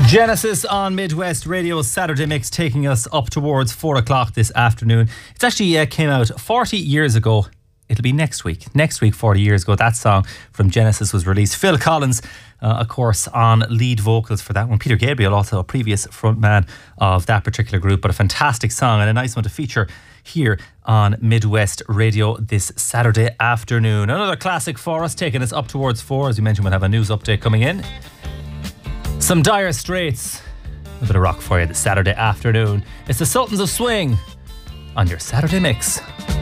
Genesis on Midwest Radio Saturday Mix, taking us up towards 4 o'clock this afternoon. It's actually came out 40 years ago. It'll be next week. Next week, 40 years ago, that song from Genesis was released. Phil Collins, of course, on lead vocals for that one. Peter Gabriel, also a previous frontman of that particular group, but a fantastic song and a nice one to feature here on Midwest Radio this Saturday afternoon. Another classic for us, taking us up towards 4. As we mentioned, we'll have a news update coming in. Some Dire Straits. A bit of rock for you this Saturday afternoon. It's the Sultans of Swing on your Saturday Mix.